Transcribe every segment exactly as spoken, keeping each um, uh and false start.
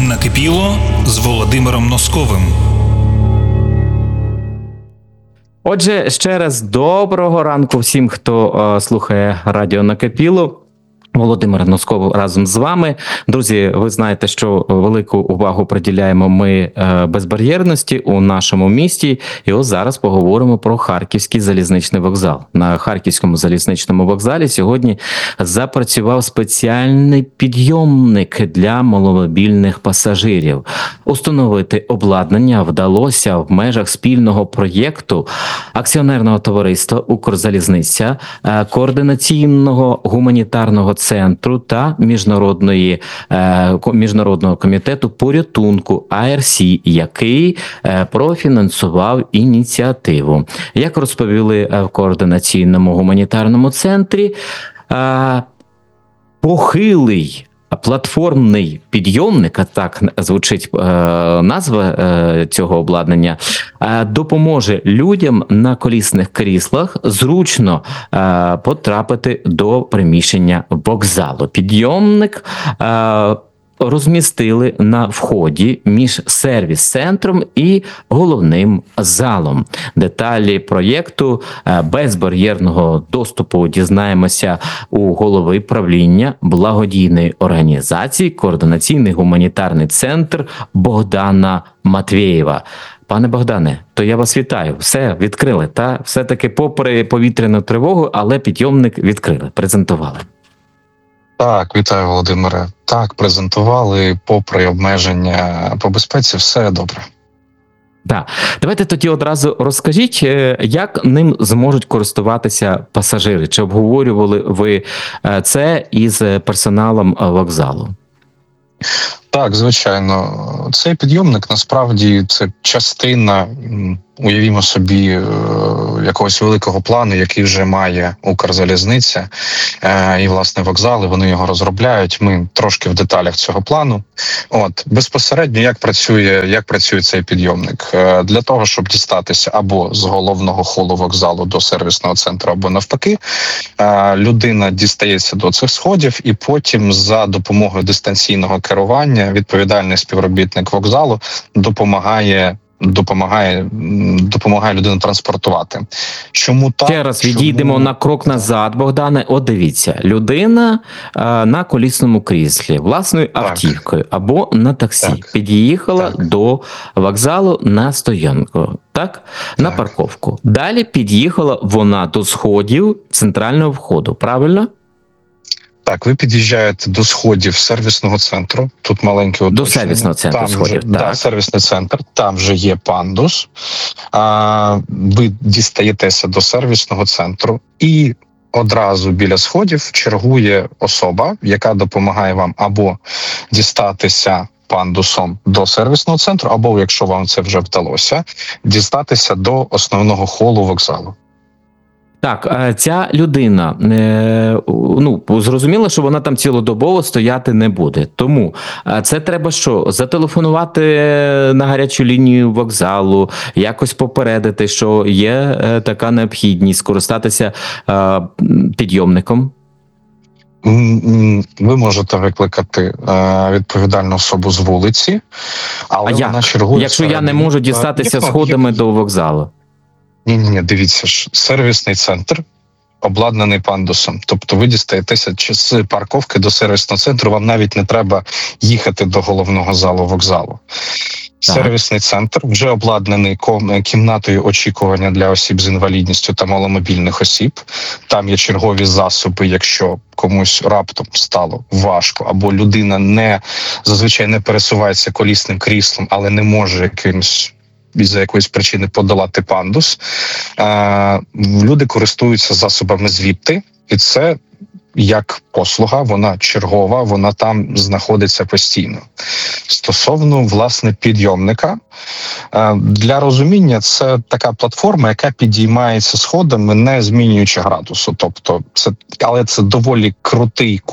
Накипіло з Володимиром Носковим. Отже, ще раз доброго ранку всім, хто е, слухає радіо Накипіло. Володимир Носков разом з вами. Друзі, ви знаєте, що велику увагу приділяємо ми безбар'єрності у нашому місті. І ось зараз поговоримо про Харківський залізничний вокзал. На Харківському залізничному вокзалі сьогодні запрацював спеціальний підйомник для маломобільних пасажирів. Установити обладнання вдалося в межах спільного проєкту акціонерного товариства «Укрзалізниця», координаційного гуманітарного центру та міжнародної, е, міжнародного комітету порятунку ай ар сі, який е, профінансував ініціативу. Як розповіли в координаційному гуманітарному центрі, е, похилий платформний підйомник, а так звучить е, назва е, цього обладнання, е, допоможе людям на колісних кріслах зручно е, потрапити до приміщення вокзалу. Підйомник е, розмістили на вході між сервіс-центром і головним залом. Деталі проєкту безбар'єрного доступу дізнаємося у голови правління благодійної організації «Координаційний гуманітарний центр» Богдана Матвєєва. Пане Богдане, то я вас вітаю. Все відкрили, та все-таки попри повітряну тривогу, але підйомник відкрили, презентували. Так, вітаю, Володимире. Так, презентували, попри обмеження по безпеці, все добре. Так, давайте тоді одразу розкажіть, як ним зможуть користуватися пасажири? Чи обговорювали ви це із персоналом вокзалу? Так, звичайно. Цей підйомник, насправді, це частина, уявімо собі, якогось великого плану, який вже має Укрзалізниця і, власне, вокзали, вони його розробляють. Ми трошки в деталях цього плану. От, безпосередньо, як працює, як працює цей підйомник? Для того, щоб дістатися або з головного холу вокзалу до сервісного центру, або навпаки, людина дістається до цих сходів і потім за допомогою дистанційного керування відповідальний співробітник вокзалу допомагає допомагає допомагає людину транспортувати. Чому так? Ще раз Чому... відійдемо на крок назад, Богдане. От дивіться, людина а, на колісному кріслі, власною автівкою так. або на таксі так. під'їхала так. до вокзалу на стоянку, так? так? На парковку. Далі під'їхала вона до сходів центрального входу, правильно? Так, ви під'їжджаєте до сходів сервісного центру. Тут маленький уточнення. До сервісного центру там сходів, вже, так. Да, сервісний центр, там вже є пандус. А, ви дістаєтеся до сервісного центру і одразу біля сходів чергує особа, яка допомагає вам або дістатися пандусом до сервісного центру, або, якщо вам це вже вдалося, дістатися до основного холу вокзалу. Так, ця людина, ну, зрозуміло, що вона там цілодобово стояти не буде. Тому це треба що? Зателефонувати на гарячу лінію вокзалу, якось попередити, що є така необхідність скористатися підйомником? Ви можете викликати відповідальну особу з вулиці, але а вона чергує... Якщо я не можу дістатися є, сходами є. до вокзалу? Ні-ні, дивіться ж, сервісний центр обладнаний пандусом. Тобто ви дістаєтеся з парковки до сервісного центру, вам навіть не треба їхати до головного залу вокзалу. Так. Сервісний центр вже обладнаний кімнатою очікування для осіб з інвалідністю та маломобільних осіб. Там є чергові засоби, якщо комусь раптом стало важко, або людина не зазвичай не пересувається колісним кріслом, але не може якимось із-за якоїсь причини подолати пандус. Е, люди користуються засобами звідти, і це як послуга, вона чергова, вона там знаходиться постійно. Стосовно, власне, підйомника, е, для розуміння, це така платформа, яка підіймається сходами, не змінюючи градусу. Тобто, це, але це доволі крутий кут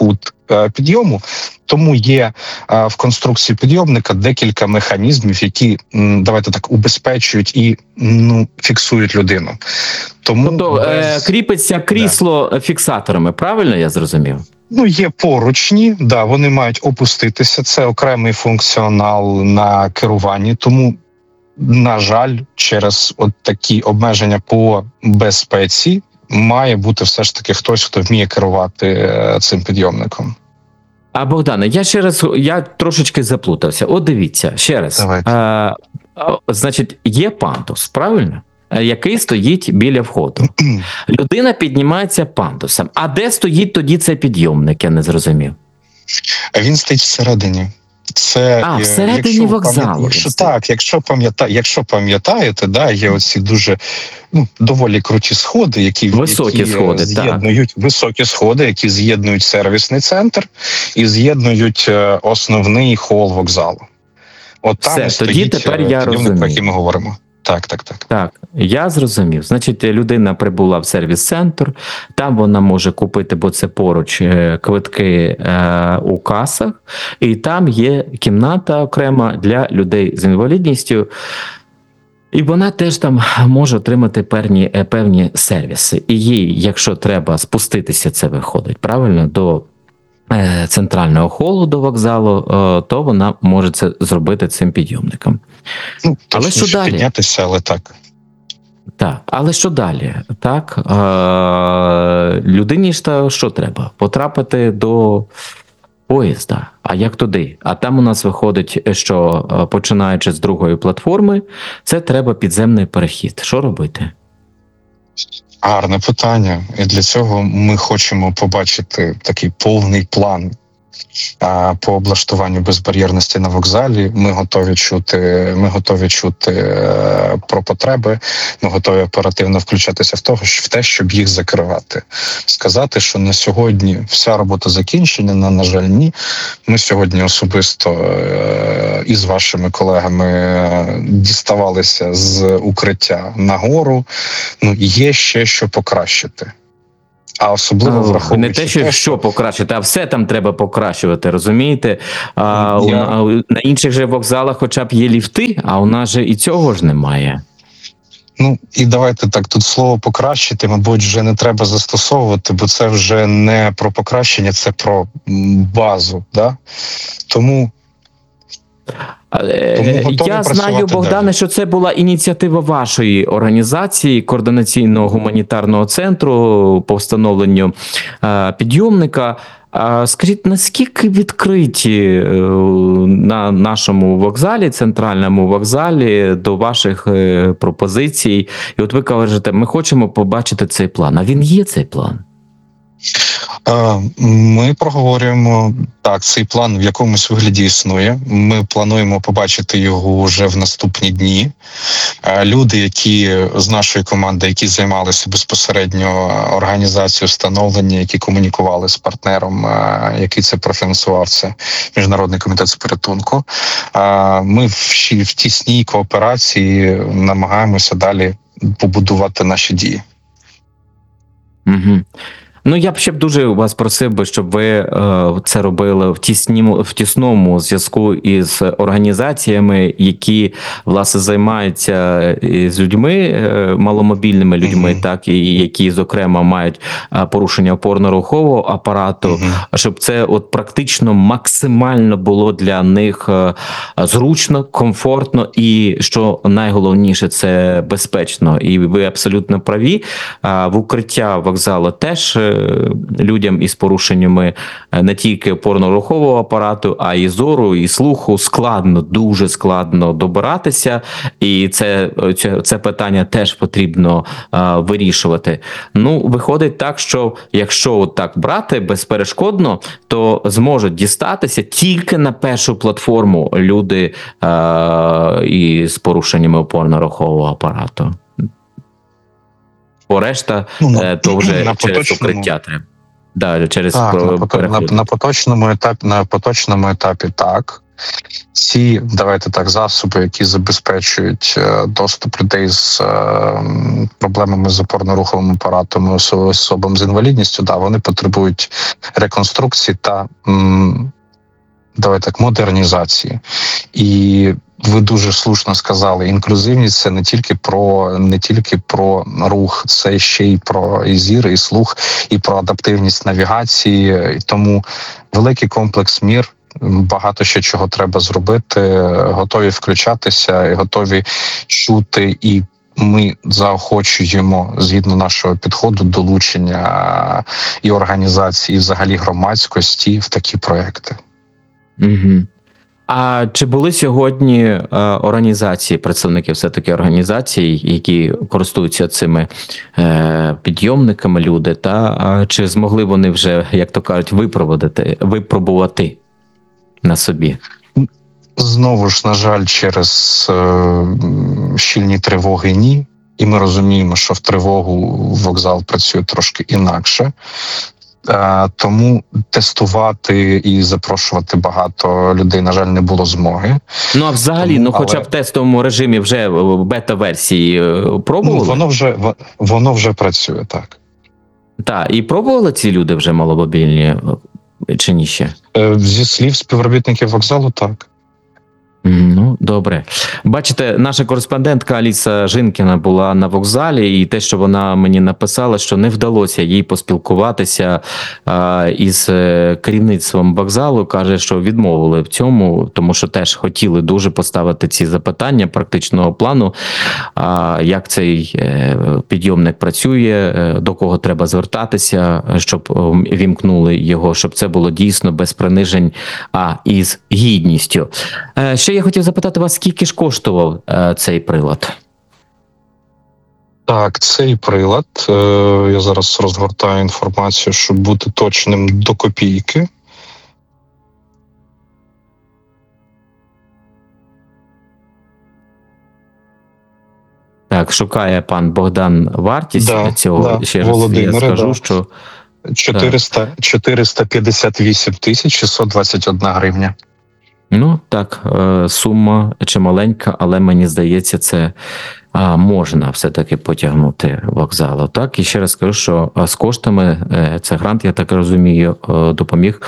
е, підйому, тому є е, в конструкції підйомника декілька механізмів, які, м, давайте так, убезпечують і ну, фіксують людину. Тому Тобто без... е, кріпиться крісло да. фіксаторами, правильно я зрозумів? Ну, є поручні, да, вони мають опуститися, це окремий функціонал на керуванні, тому, на жаль, через от такі обмеження по безпеці має бути все ж таки хтось, хто вміє керувати е, цим підйомником. А Богдане, я ще раз, я трошечки заплутався. От дивіться, ще раз. Давайте. А, значить, є пандус, правильно? Який стоїть біля входу. Людина піднімається пандусом. А де стоїть тоді цей підйомник, я не зрозумів. А він стоїть всередині. Це, а, всередині якщо вокзалу. Якщо, так, якщо, пам'ята, якщо пам'ятаєте, да, є оці дуже ну, доволі круті сходи, які, високі які сходи, з'єднують так. високі сходи, які з'єднують сервісний центр і з'єднують основний хол вокзалу. От там Все, стоїть тоді тепер я розумію. про який ми говоримо. Так, так, так. Так, я зрозумів. Значить, людина прибула в сервіс-центр, там вона може купити, бо це поруч, квитки е, у касах, і там є кімната окрема для людей з інвалідністю, і вона теж там може отримати певні, певні сервіси. І їй, якщо треба спуститися, це виходить, правильно, до центрального холу до вокзалу, то вона може це зробити цим підйомником. Ну, але що далі? Піднятися, але так. Так, але що далі? Так, е- людині ж що треба? Потрапити до поїзда. А як туди? А там у нас виходить, що починаючи з другої платформи, це треба підземний перехід. Що робити? Гарне питання. І для цього ми хочемо побачити такий повний план а, по облаштуванню безбар'єрності на вокзалі. Ми готові чути, ми готові чути е, про потреби, ми готові оперативно включатися в того, в те, щоб їх закривати. Сказати, що на сьогодні вся робота закінчена, на, на жаль, ні. Ми сьогодні особисто е, із вашими колегами діставалися з укриття нагору. Ну, є ще що покращити. А особливо враховуючи не те, що, те, що покращити, а все там треба покращувати, розумієте? А, Я... у, на інших же вокзалах хоча б є ліфти, а у нас же і цього ж немає. Ну, і давайте так, тут слово покращити, мабуть, вже не треба застосовувати, бо це вже не про покращення, це про базу, да? Тому... Я знаю, Богдане, далі. Що це була ініціатива вашої організації, координаційного гуманітарного центру по встановленню е, підйомника. Е, скажіть, наскільки відкриті е, на нашому вокзалі, центральному вокзалі, до ваших е, пропозицій? І от ви кажете, ми хочемо побачити цей план. А він є, цей план? Ми проговорюємо, так, цей план в якомусь вигляді існує. Ми плануємо побачити його вже в наступні дні. Люди, які з нашої команди, які займалися безпосередньо організацією встановлення, які комунікували з партнером, який це профінансував, це Міжнародний комітет з порятунку. Ми в тісній кооперації намагаємося далі побудувати наші дії. Угу. Ну, я б ще б дуже вас просив би, щоб ви е, це робили в тісному, в тісному зв'язку із організаціями, які, власне, займаються з людьми, е, маломобільними людьми, mm-hmm. так, і які, зокрема, мають порушення опорно-рухового апарату, mm-hmm. щоб це от практично максимально було для них е, зручно, комфортно і, що найголовніше, це безпечно. І ви абсолютно праві. А в укриття вокзалу теж людям із порушеннями не тільки опорно-рухового апарату, а і зору, і слуху складно, дуже складно добиратися, і це, це, це питання теж потрібно а, вирішувати. Ну, виходить так, що якщо от так брати безперешкодно, то зможуть дістатися тільки на першу платформу люди а, із порушеннями опорно-рухового апарату. Бо решта, ну, на, то вже на через поточному... укриття треба. Да, через так, на, на, на, поточному етапі, на поточному етапі так. Ці, давайте так, засоби, які забезпечують е, доступ людей з е, проблемами з опорно-руховим апаратом, ос- особам з інвалідністю, да, вони потребують реконструкції та м, давайте так, модернізації. І ви дуже слушно сказали, інклюзивність це не тільки про не тільки про рух, це ще й про і зір, і слух, і про адаптивність навігації. І тому великий комплекс мір. Багато ще чого треба зробити, готові включатися, і готові чути, і ми заохочуємо згідно нашого підходу долучення і організації, і взагалі громадськості в такі проекти. Угу. А чи були сьогодні е, організації, представники все-таки організацій, які користуються цими е, підйомниками, люди, та а чи змогли вони вже, як то кажуть, випробувати, випробувати на собі? Знову ж, на жаль, через е, щільні тривоги ні. І ми розуміємо, що в тривогу вокзал працює трошки інакше. Е, тому тестувати і запрошувати багато людей, на жаль, не було змоги. Ну, а взагалі, Тому, ну хоча але- б в тестовому режимі вже в бета-версії е, Ну, пробували? воно вже во- воно вже працює, так. Так, і пробували ці люди вже маломобільні, е, чи ні ще? Е, зі слів співробітників вокзалу, так. Ну, добре. Бачите, наша кореспондентка Аліса Жинкіна була на вокзалі, і те, що вона мені написала, що не вдалося їй поспілкуватися а, із е, керівництвом вокзалу, каже, що відмовили в цьому, тому що теж хотіли дуже поставити ці запитання практичного плану, а, як цей е, підйомник працює, е, до кого треба звертатися, щоб е, вімкнули його, щоб це було дійсно без принижень, а із гідністю. Е, Ще я хотів запитати вас, скільки ж коштував е, цей прилад? Так, цей прилад, е, я зараз розгортаю інформацію, щоб бути точним до копійки. Так, шукає пан Богдан вартість Да, цього. да, Ще раз я Володимире, скажу, да. що чотириста, чотириста п'ятдесят вісім тисяч шістсот двадцять одна гривня. ну так, е, сума чималенька, але мені здається, це а, можна все-таки потягнути вокзалу. Так, і ще раз скажу, що е, з коштами е, це грант, я так розумію, е, допоміг,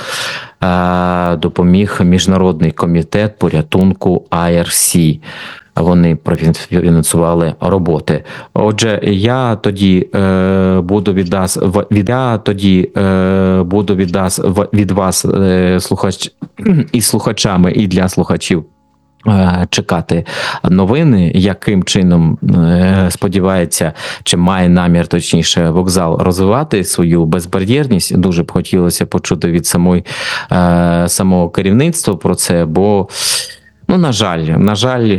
е, допоміг Міжнародний комітет порятунку ай ар сі. Вони профінансували роботи. Отже, я тоді е, буду від вас, від, я тоді е, буду від вас, від вас е, слухач, і слухачами, і для слухачів е, чекати новини, яким чином е, сподівається, чи має намір, точніше, вокзал розвивати свою безбар'єрність. Дуже б хотілося почути від самої, е, самого керівництва про це, бо, ну, на жаль, на жаль,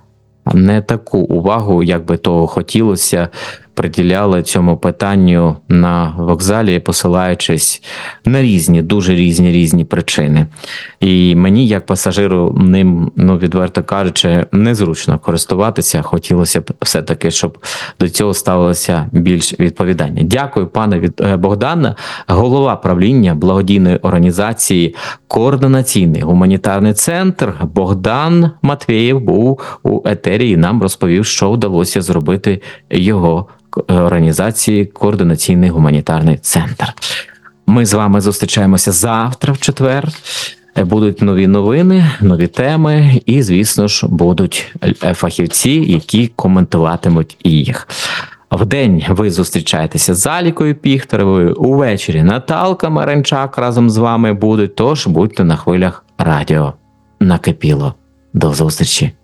не таку увагу, як би того хотілося, приділяли цьому питанню на вокзалі, посилаючись на різні, дуже різні різні причини. І мені, як пасажиру, ним, ну, відверто кажучи, незручно користуватися. Хотілося б все-таки, щоб до цього ставилося більш відповідально. Дякую, пане від Богдана, голова правління благодійної організації «Координаційний гуманітарний центр» Богдан Матвєєв був у етері і нам розповів, що вдалося зробити його організації «Координаційний гуманітарний центр». Ми з вами зустрічаємося завтра в четвер. Будуть нові новини, нові теми і, звісно ж, будуть фахівці, які коментуватимуть їх. Вдень ви зустрічаєтеся з Алікою Піхтеровою, увечері Наталка Маренчак разом з вами будуть, тож будьте на хвилях радіо накипіло. До зустрічі.